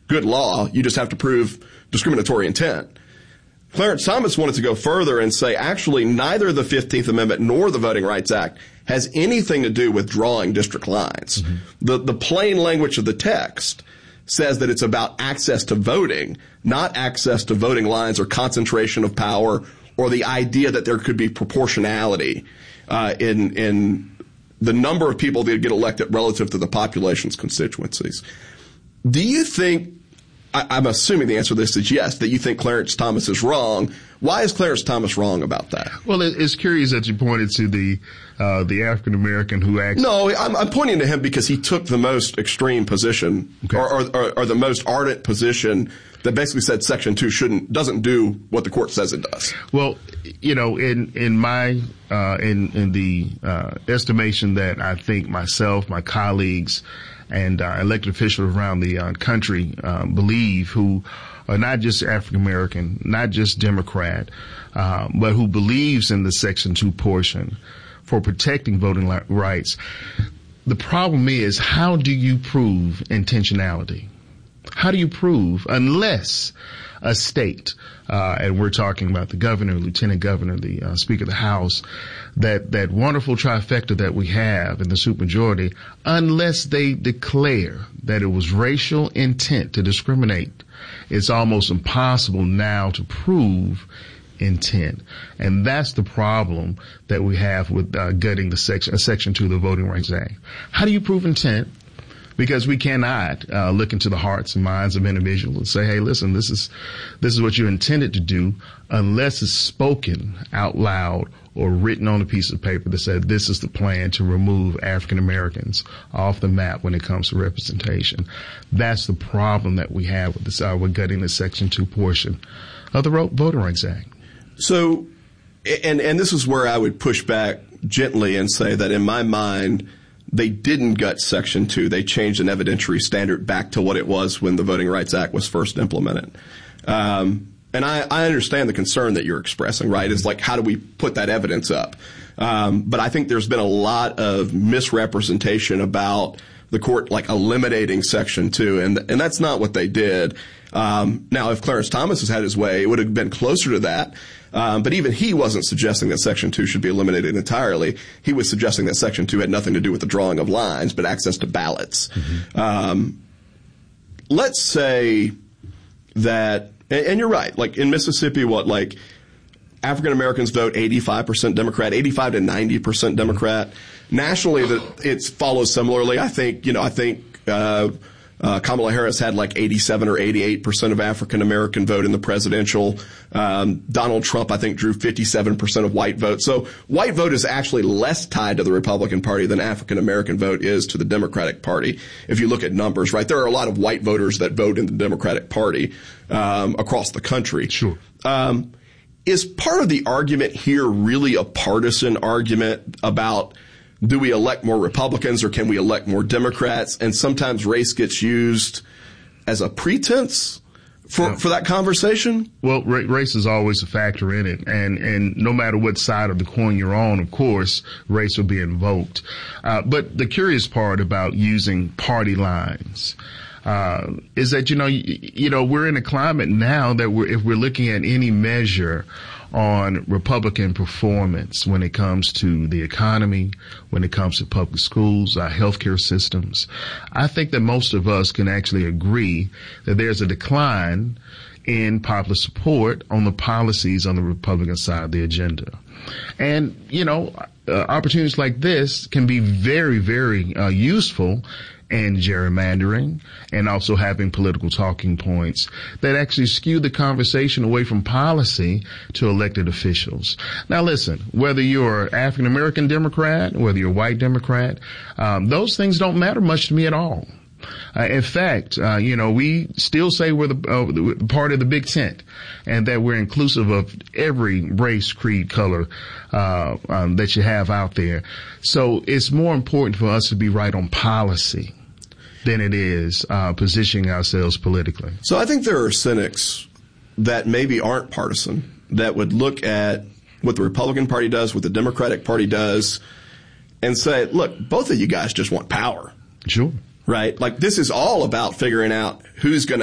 good law. You just have to prove discriminatory intent. Clarence Thomas wanted to go further and say, actually, neither the 15th Amendment nor the Voting Rights Act has anything to do with drawing district lines. The plain language of the text says that it's about access to voting, not access to voting lines or concentration of power or the idea that there could be proportionality in the number of people that get elected relative to the population's constituencies. Do you think, I'm assuming the answer to this is yes, that you think Clarence Thomas is wrong. Why is Clarence Thomas wrong about that? Well, it's curious that you pointed to the African American who actually. No, I'm pointing to him because he took the most extreme position, okay, or the most ardent position that basically said Section 2 doesn't do what the court says it does. Well, in my in the estimation that I think myself, my colleagues, and elected officials around the country believe, who are not just African American, not just Democrat, but who believes in the Section 2 portion for protecting voting rights. The problem is, how do you prove intentionality? How do you prove, unless a state, and we're talking about the governor, lieutenant governor, the speaker of the House, that wonderful trifecta that we have in the supermajority, unless they declare that it was racial intent to discriminate, it's almost impossible now to prove intent. And that's the problem that we have with gutting the Section 2 of the Voting Rights Act. How do you prove intent? Because we cannot look into the hearts and minds of individuals and say, hey, listen, this is what you intended to do, unless it's spoken out loud or written on a piece of paper that said this is the plan to remove African Americans off the map when it comes to representation. That's the problem that we have with this, with gutting the Section 2 portion of the Voting Rights Act. So, and this is where I would push back gently and say that in my mind, they didn't gut Section 2. They changed an evidentiary standard back to what it was when the Voting Rights Act was first implemented. And I understand the concern that you're expressing, right? Is like, how do we put that evidence up? But I think there's been a lot of misrepresentation about the court like eliminating Section 2, and that's not what they did. Now, if Clarence Thomas has had his way, it would have been closer to that. But even he wasn't suggesting that Section 2 should be eliminated entirely. He was suggesting that Section 2 had nothing to do with the drawing of lines, but access to ballots. Let's say that, and you're right, like in Mississippi, African Americans vote 85% Democrat, 85 to 90% Democrat. Nationally, it follows similarly. I think Kamala Harris had like 87 or 88% of African American vote in the presidential. Donald Trump, I think, drew 57% of white vote. So white vote is actually less tied to the Republican Party than African American vote is to the Democratic Party. If you look at numbers, right, there are a lot of white voters that vote in the Democratic Party across the country. Sure. Is part of the argument here really a partisan argument about do we elect more Republicans or can we elect more Democrats? And sometimes race gets used as a pretense for that conversation? Well, race is always a factor in it. And no matter what side of the coin you're on, of course, race will be invoked. But the curious part about using party lines is that, we're in a climate now that if we're looking at any measure on Republican performance when it comes to the economy, when it comes to public schools, our healthcare systems, I think that most of us can actually agree that there's a decline in popular support on the policies on the Republican side of the agenda. And, opportunities like this can be very, very useful and gerrymandering and also having political talking points that actually skew the conversation away from policy to elected officials. Now listen, whether you're African American Democrat, whether you're white Democrat, those things don't matter much to me at all. In fact, we still say we're the part of the big tent and that we're inclusive of every race, creed, color that you have out there. So it's more important for us to be right on policy than it is positioning ourselves politically. So I think there are cynics that maybe aren't partisan that would look at what the Republican Party does, what the Democratic Party does, and say, look, both of you guys just want power. Sure. Right? Like, this is all about figuring out who's going to